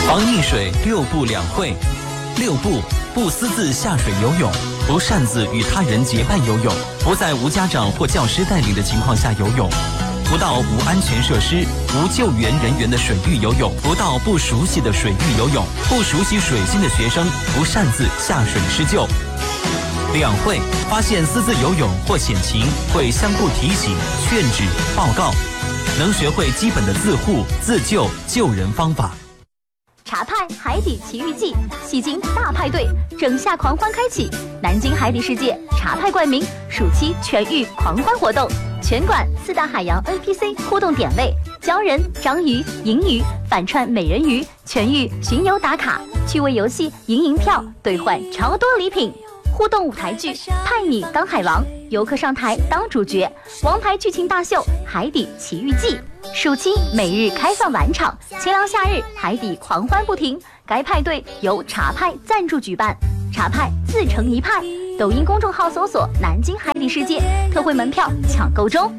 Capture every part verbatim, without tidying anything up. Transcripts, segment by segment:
防溺水六不两会。六不：不私自下水游泳，不擅自与他人结伴游泳，不在无家长或教师带领的情况下游泳，不到无安全设施、无救援人员的水域游泳，不到不熟悉的水域游泳，不熟悉水性的学生不擅自下水施救。两会：发现私自游泳或险情，会相互提醒、劝止、报告，能学会基本的自护、自救、救人方法。 茶派海底奇遇记，戏精大派对，整夏狂欢开启！南京海底世界茶派冠名暑期全域狂欢活动，全馆四大海洋 N P C 互动点位，鲛人、章鱼、银鱼反串美人鱼，全域巡游打卡，趣味游戏赢银票兑换超多礼品。互动舞台剧派你当海王，游客上台当主角，王牌剧情大秀海底奇遇记。暑期每日开放晚场，清凉夏日海底狂欢不停。该派对由茶派赞助举办，茶派自成一派。抖音公众号搜索南京海底世界，特惠门票抢购中。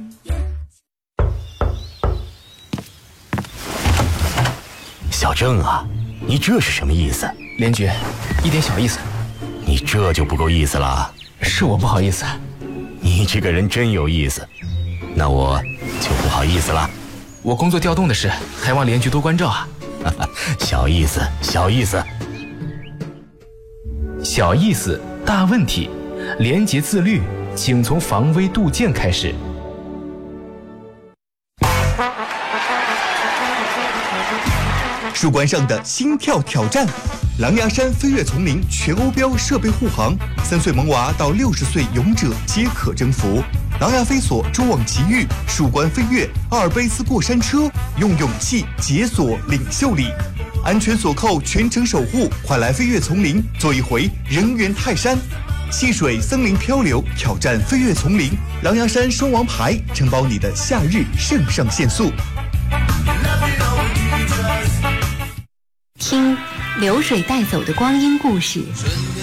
小郑啊，你这是什么意思？ 连局，一点小意思。 你这就不够意思了。 是我不好意思。 你这个人真有意思，那我就不好意思了。 我工作调动的事，还望连局多关照啊。 小意思，小意思， 小意思，大问题。廉洁自律，请从防微杜渐开始。 树冠上的心跳挑战，狼牙山飞跃丛林全欧标设备护航，三岁萌娃到六十岁勇者皆可征服。狼牙飞索蛛网奇遇，树冠飞跃，阿尔卑斯过山车，用勇气解锁领袖力，安全锁扣全程守护，快来飞跃丛林做一回人猿泰山。戏水森林漂流，挑战飞跃丛林，狼牙山双王牌承包你的夏日肾上腺素。 听流水带走的光阴故事。